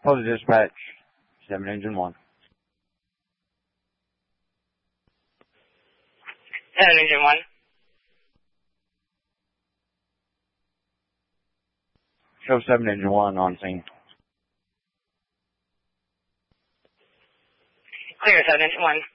Hello, dispatch. 7 Engine 1. 7 Engine 1. Show 7 Engine 1 on scene. Clear 7 Engine 1.